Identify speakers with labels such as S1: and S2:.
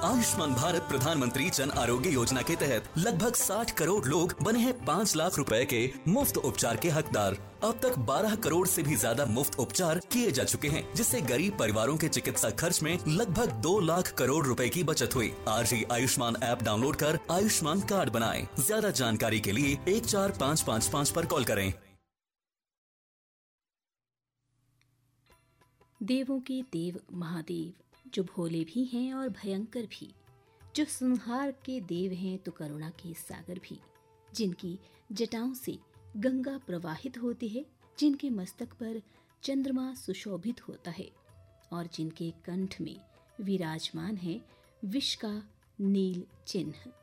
S1: आयुष्मान भारत प्रधानमंत्री जन आरोग्य योजना के तहत लगभग 60 करोड़ लोग बने हैं 5 लाख रुपए के मुफ्त उपचार के हकदार। अब तक 12 करोड़ से भी ज्यादा मुफ्त उपचार किए जा चुके हैं, जिससे गरीब परिवारों के चिकित्सा खर्च में लगभग 2 लाख करोड़ रुपए की बचत हुई। आज ही आयुष्मान ऐप डाउनलोड कर आयुष्मान कार्ड बनाएं। ज्यादा जानकारी के लिए 14555 पर कॉल करें।
S2: देवों के देव महादेव, जो भोले भी हैं और भयंकर भी, जो संहार के देव हैं तो करुणा के सागर भी, जिनकी जटाओं से गंगा प्रवाहित होती है, जिनके मस्तक पर चंद्रमा सुशोभित होता है और जिनके कंठ में विराजमान है विष का नील चिन्ह।